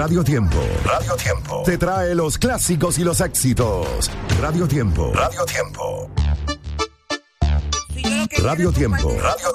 Radio Tiempo. Radio Tiempo. Te trae los clásicos y los éxitos. Radio Tiempo. Radio Tiempo. Radio Tiempo. Radio